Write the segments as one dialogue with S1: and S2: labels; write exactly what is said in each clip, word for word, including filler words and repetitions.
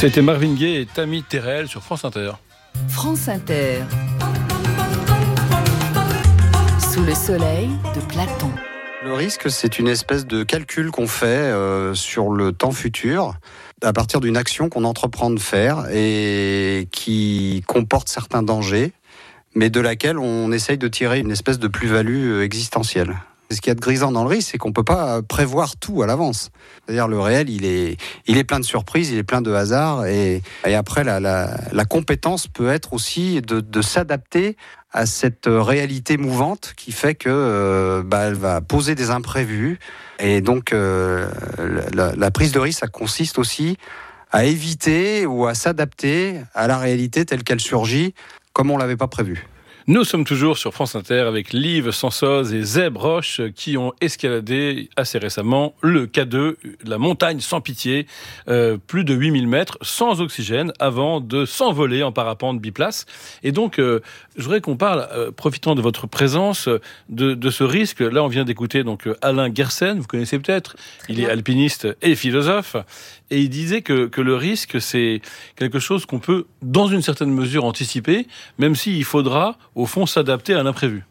S1: C'était Marvin Gaye et Tammy Terrell sur France Inter.
S2: France Inter. Sous le soleil de Platon.
S3: Le risque, c'est une espèce de calcul qu'on fait euh, sur le temps futur à partir d'une action qu'on entreprend de faire et qui comporte certains dangers, mais de laquelle on essaye de tirer une espèce de plus-value existentielle. Ce qu'il y a de grisant dans le risque, c'est qu'on ne peut pas prévoir tout à l'avance. C'est-à-dire le réel, il est, il est plein de surprises, il est plein de hasards. Et, et après, la, la, la compétence peut être aussi de, de s'adapter à cette réalité mouvante qui fait que euh, bah, elle va poser des imprévus. Et donc, euh, la, la prise de risque, ça consiste aussi à éviter ou à s'adapter à la réalité telle qu'elle surgit, comme on ne l'avait pas prévu.
S1: Nous sommes toujours sur France Inter avec Liv Sansoz et Zeb Roche qui ont escaladé assez récemment le K deux, la montagne sans pitié, euh, plus de huit mille mètres, sans oxygène, avant de s'envoler en parapente biplace. Et donc, euh, je voudrais qu'on parle, euh, profitant de votre présence, de, de ce risque. Là, on vient d'écouter donc Alain Gersen, vous connaissez peut-être, il est alpiniste et philosophe, et il disait que, que le risque, c'est quelque chose qu'on peut, dans une certaine mesure, anticiper, même s'il faudra au fond, s'adapter à l'imprévu.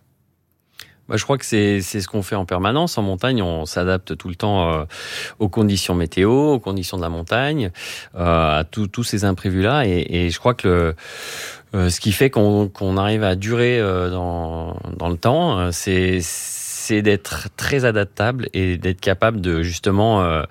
S4: Bah, je crois que c'est, c'est ce qu'on fait en permanence. En montagne, on s'adapte tout le temps euh, aux conditions météo, aux conditions de la montagne, euh, à tous ces imprévus-là. Et, et je crois que le, euh, ce qui fait qu'on, qu'on arrive à durer euh, dans, dans le temps, euh, c'est, c'est d'être très adaptable et d'être capable de justement euh,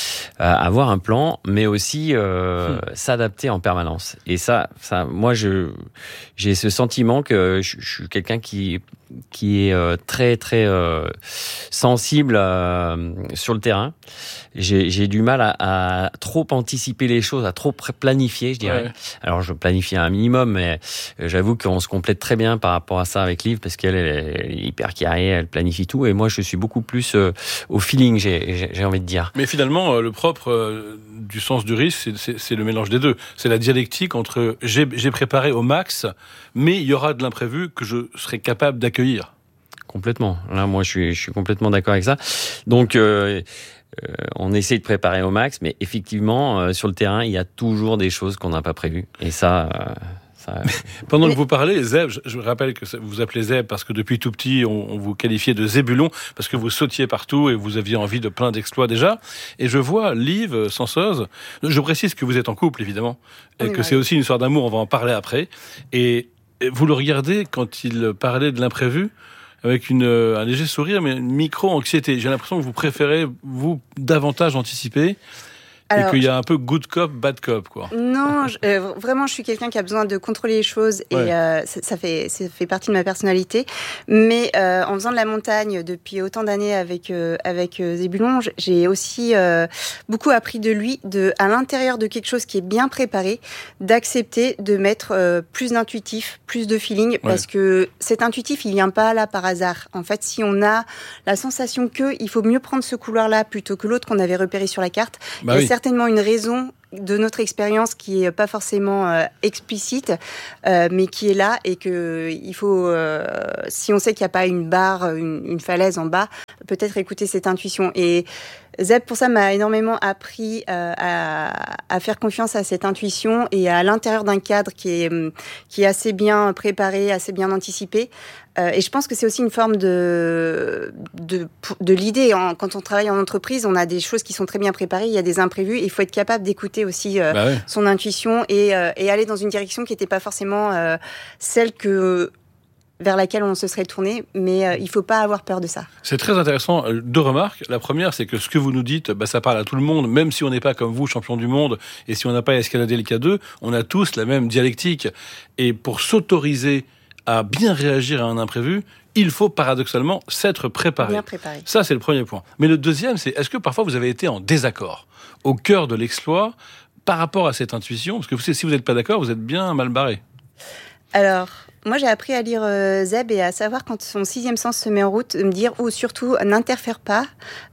S4: avoir un plan, mais aussi euh, hmm. s'adapter en permanence. Et ça, ça, moi, je, j'ai ce sentiment que je, je suis quelqu'un qui qui est euh, très très euh, sensible euh, sur le terrain. J'ai, j'ai du mal à, à trop anticiper les choses, à trop planifier, je dirais. Ouais. Alors, je planifie un minimum, mais j'avoue qu'on se complète très bien par rapport à ça avec Liv, parce qu'elle elle est hyper carrée, elle planifie tout, et moi, je suis beaucoup plus euh, au feeling, j'ai, j'ai, j'ai envie de dire.
S1: Mais finalement, euh, le propre euh, du sens du risque, c'est, c'est, c'est le mélange des deux. C'est la dialectique entre j'ai, j'ai préparé au max, mais il y aura de l'imprévu que je serai capable d'accueillir.
S4: Complètement. Là, moi, je suis, je suis complètement d'accord avec ça. Donc, euh, euh, on essaie de préparer au max, mais effectivement, euh, sur le terrain, il y a toujours des choses qu'on n'a pas prévues. Et ça... Euh, ça...
S1: Pendant que vous parlez, Zeb, je, je rappelle que vous vous appelez Zeb parce que depuis tout petit, on, on vous qualifiait de Zébulon, parce que vous sautiez partout et vous aviez envie de plein d'exploits déjà. Et je vois Liv Sansoz, je précise que vous êtes en couple, évidemment, et oui, que ouais. c'est aussi une histoire d'amour, on va en parler après. Et, et vous le regardez quand il parlait de l'imprévu, avec une, un léger sourire, mais une micro-anxiété. J'ai l'impression que vous préférez, vous, davantage anticiper. Alors, et qu'il y a un peu good cop, bad cop, quoi.
S5: Non, je, euh, vraiment, je suis quelqu'un qui a besoin de contrôler les choses et ouais. euh, ça, ça, fait, ça fait partie de ma personnalité. Mais euh, en faisant de la montagne depuis autant d'années avec, euh, avec euh, Zébulon, j'ai aussi euh, beaucoup appris de lui, de, à l'intérieur de quelque chose qui est bien préparé, d'accepter de mettre euh, plus d'intuitif, plus de feeling, ouais. parce que cet intuitif, il vient pas là par hasard. En fait, si on a la sensation qu'il faut mieux prendre ce couloir-là plutôt que l'autre qu'on avait repéré sur la carte,
S1: bah
S5: il y a
S1: oui.
S5: certainement une raison de notre expérience qui est pas forcément euh, explicite, euh, mais qui est là et que il faut, euh, si on sait qu'il n'y a pas une barre, une, une falaise en bas, peut-être écouter cette intuition. Et Zeb, pour ça, m'a énormément appris euh, à, à faire confiance à cette intuition et à l'intérieur d'un cadre qui est, qui est assez bien préparé, assez bien anticipé. Euh, et je pense que c'est aussi une forme de, de, de l'idée. En, quand on travaille en entreprise, on a des choses qui sont très bien préparées, il y a des imprévus, et il faut être capable d'écouter aussi euh, bah ouais. son intuition et, euh, et aller dans une direction qui n'était pas forcément euh, celle que... vers laquelle on se serait tourné, mais euh, il ne faut pas avoir peur de ça.
S1: C'est très intéressant. Deux remarques. La première, c'est que ce que vous nous dites, bah, ça parle à tout le monde, même si on n'est pas comme vous, champion du monde, et si on n'a pas escaladé le K deux, on a tous la même dialectique. Et pour s'autoriser à bien réagir à un imprévu, il faut paradoxalement s'être préparé.
S5: Bien préparé.
S1: Ça, c'est le premier point. Mais le deuxième, c'est est-ce que parfois vous avez été en désaccord au cœur de l'exploit par rapport à cette intuition ? Parce que si vous n'êtes pas d'accord, vous êtes bien mal barré.
S5: Alors... moi, j'ai appris à lire euh, Zeb et à savoir quand son sixième sens se met en route, me dire, ou surtout, n'interfère pas,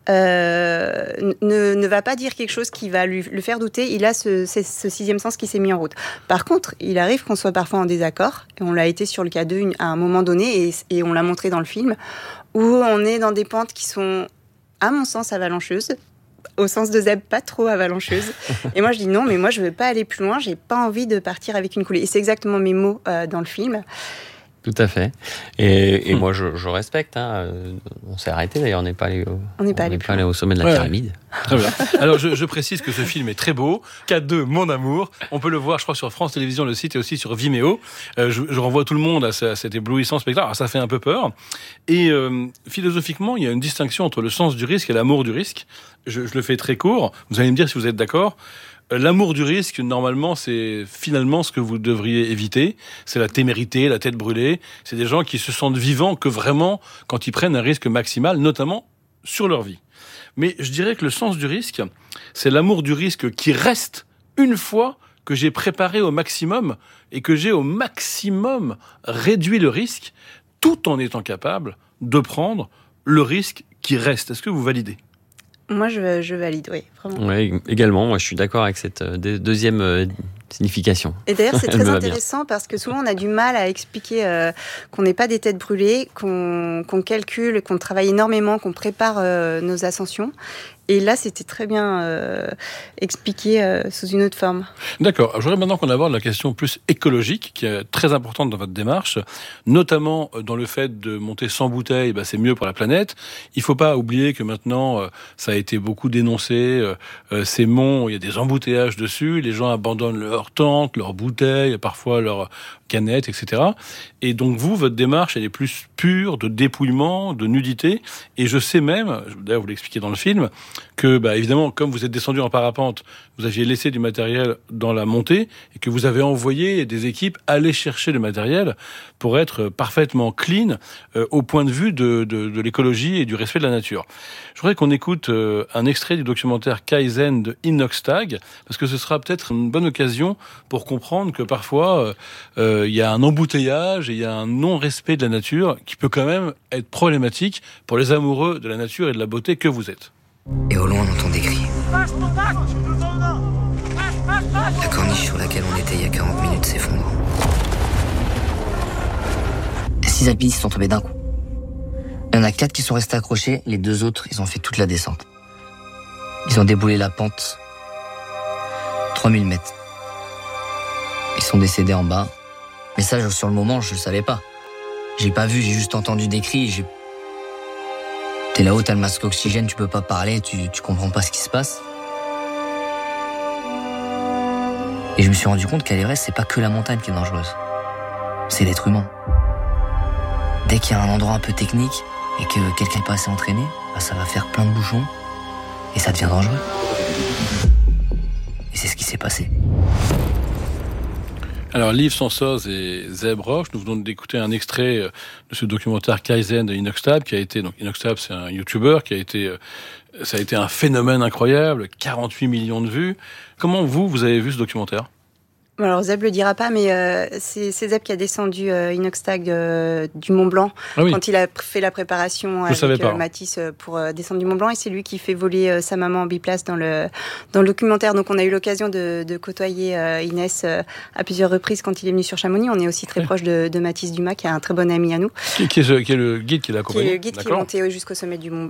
S5: euh, ne, ne va pas dire quelque chose qui va lui, le faire douter. Il a ce, ce, ce sixième sens qui s'est mis en route. Par contre, il arrive qu'on soit parfois en désaccord, et on l'a été sur le K deux à un moment donné, et, et on l'a montré dans le film, où on est dans des pentes qui sont, à mon sens, avalancheuses, au sens de Zeb, pas trop avalancheuse. Et moi, je dis non, mais moi, je veux pas aller plus loin. J'ai pas envie de partir avec une coulée. Et c'est exactement mes mots euh, dans le film.
S4: Tout à fait. Et, et moi, je, je respecte. Hein. On s'est arrêté d'ailleurs. On n'est pas allé au,
S5: on n'est pas, allé,
S4: pas allé au sommet de la ouais. pyramide.
S1: Très bien. Alors, je, je précise que ce film est très beau. K deux, Mon Amour. On peut le voir, je crois, sur France Télévisions, le site, et aussi sur Vimeo. Euh, je, je renvoie tout le monde à, ce, à cet éblouissant spectacle. Alors, ça fait un peu peur. Et euh, philosophiquement, il y a une distinction entre le sens du risque et l'amour du risque. Je, je le fais très court. Vous allez me dire si vous êtes d'accord. L'amour du risque, normalement, c'est finalement ce que vous devriez éviter. C'est la témérité, la tête brûlée. C'est des gens qui se sentent vivants que vraiment quand ils prennent un risque maximal, notamment sur leur vie. Mais je dirais que le sens du risque, c'est l'amour du risque qui reste une fois que j'ai préparé au maximum et que j'ai au maximum réduit le risque, tout en étant capable de prendre le risque qui reste. Est-ce que vous validez ?
S5: Moi, je, je valide, oui, vraiment.
S4: Oui, également. Moi, je suis d'accord avec cette euh, deuxième euh, signification.
S5: Et d'ailleurs, c'est très intéressant parce que souvent, on a du mal à expliquer euh, qu'on n'est pas des têtes brûlées, qu'on, qu'on calcule, qu'on travaille énormément, qu'on prépare euh, nos ascensions. Et là, c'était très bien euh, expliqué euh, sous une autre forme.
S1: D'accord. Je voudrais maintenant qu'on aborde la question plus écologique, qui est très importante dans votre démarche, notamment dans le fait de monter sans bouteille, bah, c'est mieux pour la planète. Il ne faut pas oublier que maintenant, euh, ça a été beaucoup dénoncé, euh, ces monts, il y a des embouteillages dessus, les gens abandonnent leurs tentes, leurs bouteilles, parfois leurs canettes, et cetera. Et donc vous, votre démarche, elle est plus pure, de dépouillement, de nudité. Et je sais même, d'ailleurs vous l'expliquez dans le film, que bah, évidemment, comme vous êtes descendu en parapente, vous aviez laissé du matériel dans la montée et que vous avez envoyé des équipes aller chercher le matériel pour être parfaitement clean euh, au point de vue de, de, de l'écologie et du respect de la nature. Je voudrais qu'on écoute euh, un extrait du documentaire Kaizen de Inoxtag, parce que ce sera peut-être une bonne occasion pour comprendre que parfois, il euh, y a un embouteillage et il y a un non-respect de la nature qui peut quand même être problématique pour les amoureux de la nature et de la beauté que vous êtes.
S6: Et au loin, on entend des cris. La corniche sur laquelle on était il y a quarante minutes s'effondre. Six alpinistes sont tombés d'un coup. Il y en a quatre qui sont restés accrochés, les deux autres, ils ont fait toute la descente. Ils ont déboulé la pente. trois mille mètres. Ils sont décédés en bas. Mais ça, sur le moment, je ne savais pas. J'ai pas vu, j'ai juste entendu des cris. J'ai... T'es là-haut, t'as le masque oxygène, tu peux pas parler, tu, tu comprends pas ce qui se passe. Et je me suis rendu compte qu'à l'Everest, c'est pas que la montagne qui est dangereuse. C'est l'être humain. Dès qu'il y a un endroit un peu technique et que quelqu'un n'est pas assez entraîné, bah ça va faire plein de bouchons et ça devient dangereux. Et c'est ce qui s'est passé.
S1: Alors, Liv Sansoz et Zeb Roche, nous venons d'écouter un extrait de ce documentaire Kaizen de Inoxtag, qui a été, donc Inoxtag, c'est un youtubeur qui a été, ça a été un phénomène incroyable, quarante-huit millions de vues. Comment vous, vous avez vu ce documentaire ?
S5: Alors Zeb le dira pas, mais euh, c'est, c'est Zeb qui a descendu euh, Inoxtag euh, du Mont Blanc ah oui. quand il a fait la préparation
S1: Je
S5: avec euh, Mathis pour euh, descendre du Mont Blanc, et c'est lui qui fait voler euh, sa maman en biplace dans le dans le documentaire. Donc on a eu l'occasion de, de côtoyer euh, Inès euh, à plusieurs reprises quand il est venu sur Chamonix. On est aussi très oui. proche de, de Mathis Dumas, qui est un très bon ami à nous.
S1: Qui, qui, est, ce, qui est le guide qui l'a accompagné.
S5: Qui est le guide D'accord. qui est monté jusqu'au sommet du Mont,